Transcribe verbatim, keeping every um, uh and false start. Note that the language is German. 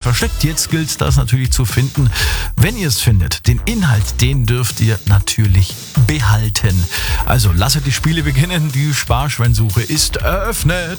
versteckt. Jetzt gilt es, das natürlich zu finden. Wenn ihr es findet, den Inhalt, den dürft ihr natürlich behalten. Also lasst die Spiele beginnen. Die Sparschweinsuche ist eröffnet.